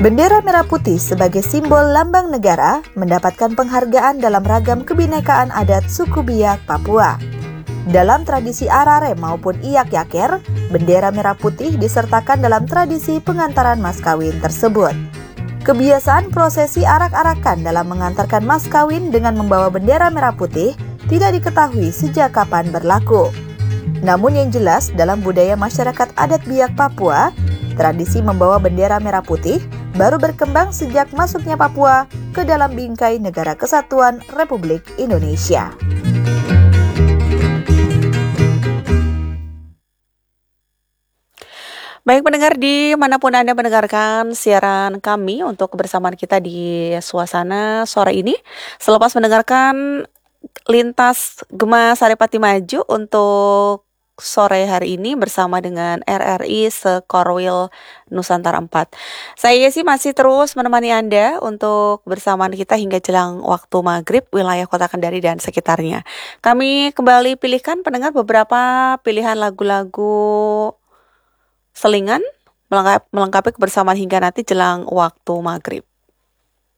Bendera merah putih sebagai simbol lambang negara mendapatkan penghargaan dalam ragam kebinekaan adat suku Biak, Papua. Dalam tradisi arare maupun iyak yaker, bendera merah putih disertakan dalam tradisi pengantaran mas kawin tersebut. Kebiasaan prosesi arak-arakan dalam mengantarkan mas kawin dengan membawa bendera merah putih tidak diketahui sejak kapan berlaku. Namun yang jelas dalam budaya masyarakat adat Biak Papua, tradisi membawa bendera merah putih baru berkembang sejak masuknya Papua ke dalam bingkai Negara Kesatuan Republik Indonesia. Baik pendengar, dimanapun Anda mendengarkan siaran kami untuk kebersamaan kita di suasana sore ini, selepas mendengarkan Lintas Gema Saripati Maju untuk sore hari ini bersama dengan RRI Sekorwil Nusantara 4. Saya sih masih terus menemani Anda untuk bersamaan kita hingga jelang waktu maghrib wilayah Kota Kendari dan sekitarnya. Kami kembali pilihkan pendengar beberapa pilihan lagu-lagu selingan melengkapi kebersamaan hingga nanti jelang waktu maghrib.